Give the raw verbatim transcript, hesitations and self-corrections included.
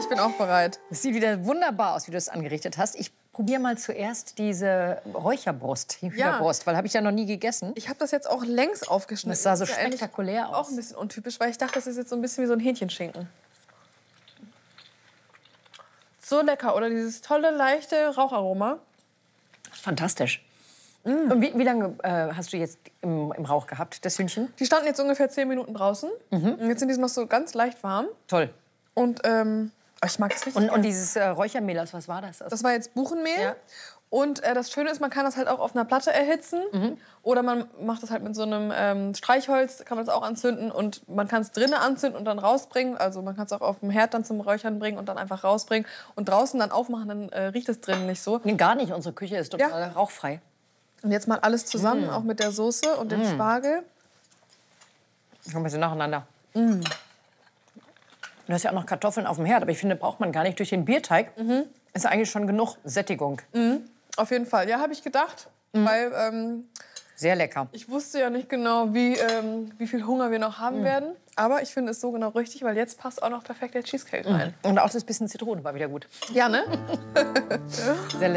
bin auch bereit. Es sieht wieder wunderbar aus, wie du es angerichtet hast. Ich probiere mal zuerst diese Räucherbrust, Hühnerbrust, ja. Weil habe ich ja noch nie gegessen. Ich habe das jetzt auch längs aufgeschnitten. Das sah so das ist ja spektakulär aus. Auch ein bisschen untypisch, weil ich dachte, das ist jetzt so ein bisschen wie so ein Hähnchenschinken. So lecker, oder dieses tolle, leichte Raucharoma. Fantastisch. Mm. Und wie, wie lange äh, hast du jetzt im, im Rauch gehabt, das Hühnchen? Die standen jetzt ungefähr zehn Minuten draußen. Mhm. Und jetzt sind die noch so ganz leicht warm. Toll. Und ähm, ich mag es richtig. Und, und dieses äh, Räuchermehl, was war das? Das war jetzt Buchenmehl. Ja. Und äh, das Schöne ist, man kann das halt auch auf einer Platte erhitzen. Mhm. Oder man macht das halt mit so einem ähm, Streichholz, kann man das auch anzünden. Und man kann es drinnen anzünden und dann rausbringen. Also man kann es auch auf dem Herd dann zum Räuchern bringen und dann einfach rausbringen. Und draußen dann aufmachen, dann äh, riecht es drinnen nicht so. Nee, gar nicht, unsere Küche ist total ja. rauchfrei. Und jetzt mal alles zusammen, mm. auch mit der Soße und dem mm. Spargel. Ein bisschen nacheinander. Mm. Du hast ja auch noch Kartoffeln auf dem Herd, aber ich finde, braucht man gar nicht. Durch den Bierteig mhm. ist eigentlich schon genug Sättigung. Mhm. Auf jeden Fall. Ja, habe ich gedacht, mhm. weil ähm, sehr lecker. Ich wusste ja nicht genau, wie, ähm, wie viel Hunger wir noch haben mhm. werden. Aber ich finde es so genau richtig, weil jetzt passt auch noch perfekt der Cheesecake rein. Und auch das bisschen Zitrone war wieder gut. Ja, ne? Sehr